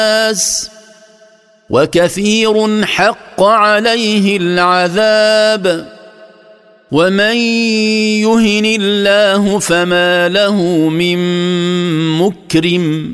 وكثير حق عليه العذاب ومن يهن الله فما له من مكرم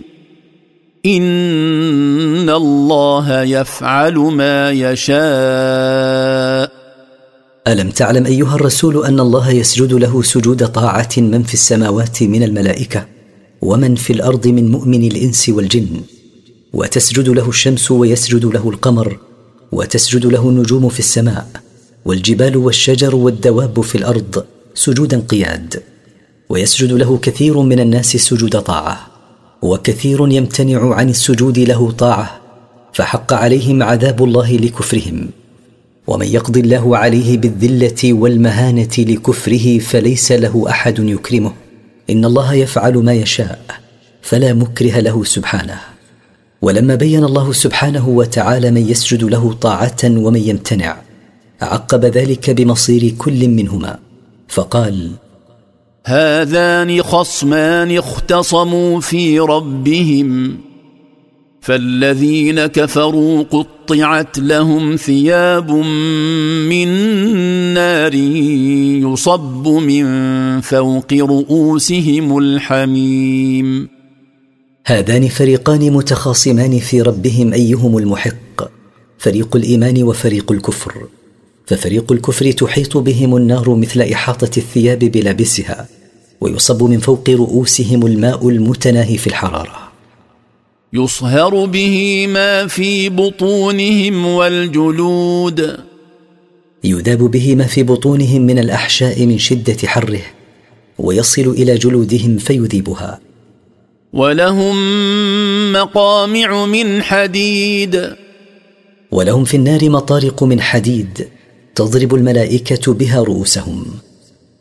إن الله يفعل ما يشاء. ألم تعلم أيها الرسول أن الله يسجد له سجود طاعة من في السماوات من الملائكة ومن في الأرض من مؤمن الإنس والجن، وتسجد له الشمس ويسجد له القمر وتسجد له النجوم في السماء والجبال والشجر والدواب في الأرض سجودا قياد، ويسجد له كثير من الناس سجود طاعة، وكثير يمتنع عن السجود له طاعة فحق عليهم عذاب الله لكفرهم. ومن يقضي الله عليه بالذلة والمهانة لكفره فليس له أحد يكرمه، إن الله يفعل ما يشاء فلا مكره له سبحانه. ولما بين الله سبحانه وتعالى من يسجد له طاعة ومن يمتنع عقب ذلك بمصير كل منهما فقال: هذان خصمان اختصموا في ربهم فالذين كفروا قطعت لهم ثياب من نار يصب من فوق رؤوسهم الحميم. هذان فريقان متخاصمان في ربهم أيهم المحق، فريق الإيمان وفريق الكفر. ففريق الكفر تحيط بهم النار مثل إحاطة الثياب بلابسها، ويصب من فوق رؤوسهم الماء المتناهي في الحرارة، يصهر به ما في بطونهم والجلود، يذاب به ما في بطونهم من الأحشاء من شدة حره، ويصل إلى جلودهم فيذيبها. ولهم مقامع من حديد، ولهم في النار مطارق من حديد تضرب الملائكة بها رؤوسهم.